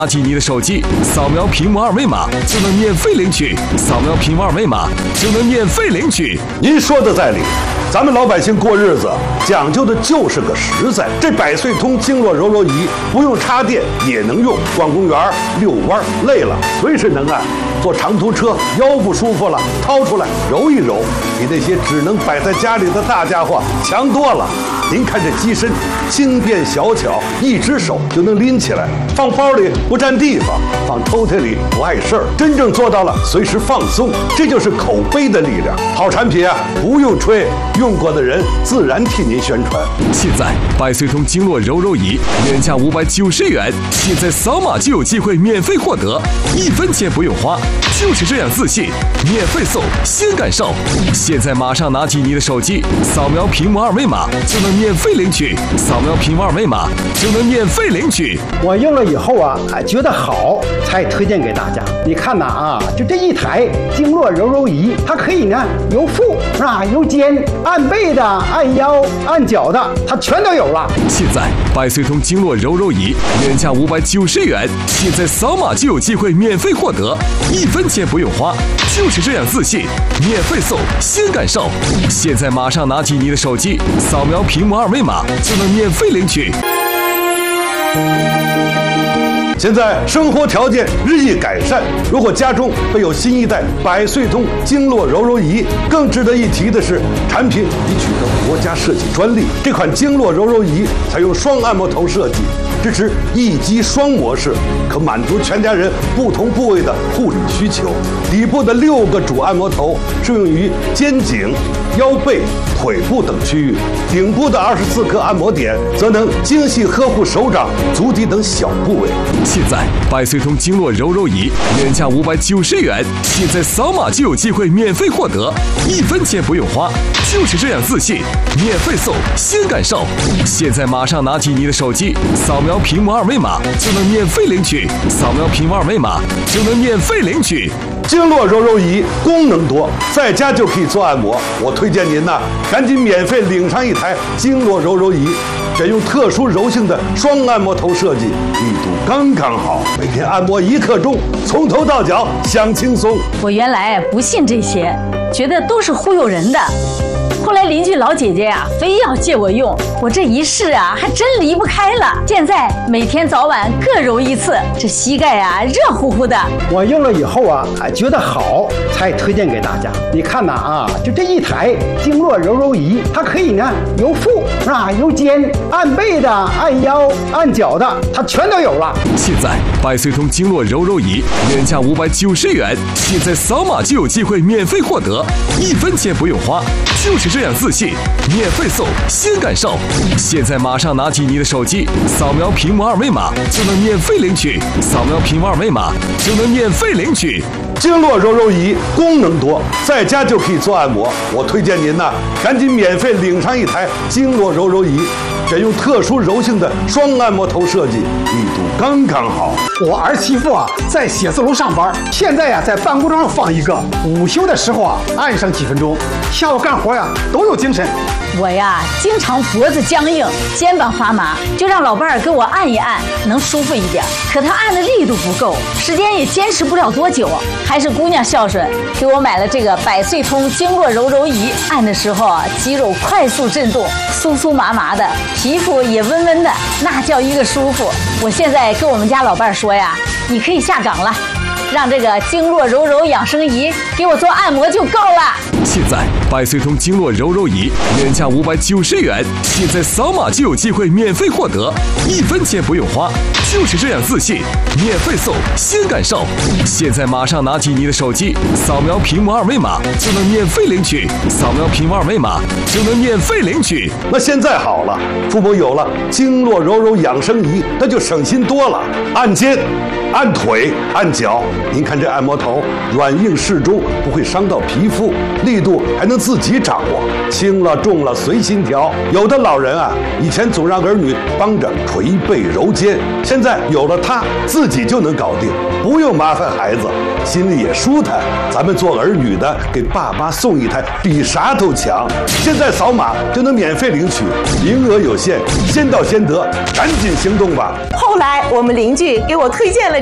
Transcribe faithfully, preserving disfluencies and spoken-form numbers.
拿起你的手机，扫描屏幕二维码就能免费领取，扫描屏幕二维码就能免费领取。 您说的在理，咱们老百姓过日子讲究的就是个实在。这百岁通经络揉揉仪不用插电也能用，逛公园、遛弯累了随时能按。坐长途车腰不舒服了，掏出来揉一揉，比那些只能摆在家里的大家伙强多了。您看这机身轻便小巧，一只手就能拎起来，放包里不占地方，放抽屉里不碍事儿，真正做到了随时放松，这就是口碑的力量。好产品啊，不用吹，用过的人自然替您宣传。 现在百岁通经络揉揉仪原价五百九十元，现在扫码就有机会免费获得，一分钱不用花，就是这样自信，免费送，先感受。现在马上拿起你的手机，扫描屏幕二维码就能免费领取，扫描屏幕二维码就能免费领取。 我用了以后啊，觉得好，才推荐给大家。你看呐啊，就这一台经络揉揉仪，它可以呢由腹是吧，由肩，按背的、按腰、按脚的，它全都有了。 现在百岁通经络揉揉仪原价五百九十元，现在扫码就有机会免费获得，一分钱不用花，就是这样自信，免费送，先感受。现在马上拿起你的手机，扫描屏幕二维码就能免费领取。 现在生活条件日益改善，如果家中备有新一代百岁通经络揉揉仪，更值得一提的是，产品已取得国家设计专利。这款经络揉揉仪采用双按摩头设计，支持一击双模式，可满足全家人不同部位的护理需求。底部的六个主按摩头适用于肩颈、腰背、腿部等区域，顶部的二十四颗按摩点则能精细呵护手掌、足底等小部位。 现在百岁通经络揉揉仪原价五百九十元，现在扫码就有机会免费获得，一分钱不用花，就是这样自信，免费送，先感受。现在马上拿起你的手机，扫描屏幕二维码就能免费领取，扫描屏幕二维码就能免费领取。 经络揉揉仪功能多，在家就可以做按摩。我推荐您呐、啊，赶紧免费领上一台经络揉揉仪，选用特殊柔性的双按摩头设计，力度刚刚好，每天按摩一刻钟，从头到脚享轻松。 我原来不信这些，觉得都是忽悠人的。后来邻居老姐姐呀、啊，非要借我用，我这一试啊，还真离不开了。现在每天早晚各揉一次，这膝盖啊热乎乎的。 我用了以后啊，觉得好，才推荐给大家。你看呐啊，就这一台经络揉揉仪，它可以呢由腹是吧，由肩，按背的、按腰、按脚的，它全都有了。 现在百岁通经络揉揉仪原价五百九十元，现在扫码就有机会免费获得，一分钱不用花，就是这样自信，免费送，先感受。现在马上拿起你的手机，扫描屏幕二维码就能免费领取，扫描屏幕二维码就能免费领取。 经络揉揉仪功能多，在家就可以做按摩。我推荐您呐、啊，赶紧免费领上一台经络揉揉仪，选用特殊柔性的双按摩头设计，力度刚刚好。 我儿媳妇啊，在写字楼上班，现在呀、啊，在办公桌上放一个，午休的时候啊，按上几分钟，下午干活呀、啊、都有精神。 我呀，经常脖子僵硬，肩膀发麻，就让老伴儿给我按一按，能舒服一点。可他按的力度不够，时间也坚持不了多久。还是姑娘孝顺，给我买了这个百岁通经络揉揉仪，按的时候啊，肌肉快速震动，酥酥麻麻的，皮肤也温温的，那叫一个舒服。我现在跟我们家老伴儿说呀，你可以下岗了，让这个经络揉揉养生仪给我做按摩就够了。 现在百岁通经络揉揉仪原价五百九十元，现在扫码就有机会免费获得，一分钱不用花，就是这样自信，免费送，先感受。现在马上拿起你的手机，扫描屏幕二维码就能免费领取，扫描屏幕二维码就能免费领取。 那现在好了，父母有了经络揉揉养生仪，那就省心多了。按肩、 按腿、按脚，您看这按摩头软硬适中，不会伤到皮肤，力度还能自己掌握，轻了重了随心调。有的老人啊，以前总让儿女帮着捶背揉肩，现在有了它，自己就能搞定，不用麻烦孩子，心里也舒坦。咱们做儿女的给爸妈送一台，比啥都强。现在扫码就能免费领取，名额有限，先到先得，赶紧行动吧。 后来我们邻居给我推荐了